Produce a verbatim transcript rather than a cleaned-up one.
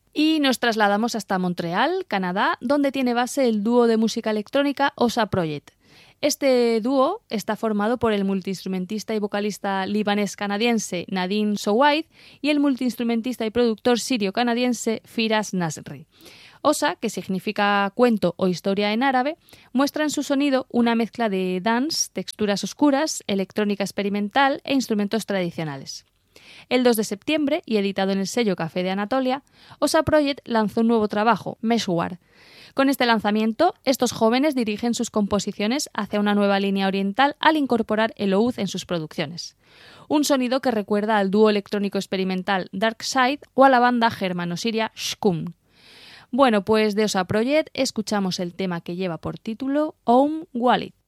Y nos trasladamos hasta Montreal, Canadá, donde tiene base el dúo de música electrónica Osa Project. Este dúo está formado por el multiinstrumentista y vocalista libanés-canadiense Nadine Souaid y el multiinstrumentista y productor sirio-canadiense Firas Nasri. Osa, que significa cuento o historia en árabe, muestra en su sonido una mezcla de dance, texturas oscuras, electrónica experimental e instrumentos tradicionales. El dos de septiembre, y editado en el sello Café de Anatolia, Osa Project lanzó un nuevo trabajo, Meshwar. Con este lanzamiento, estos jóvenes dirigen sus composiciones hacia una nueva línea oriental al incorporar el oud en sus producciones. Un sonido que recuerda al dúo electrónico experimental Dark Side o a la banda germano-siria Shkum. Bueno, pues de Osa Project escuchamos el tema que lleva por título Om Walid.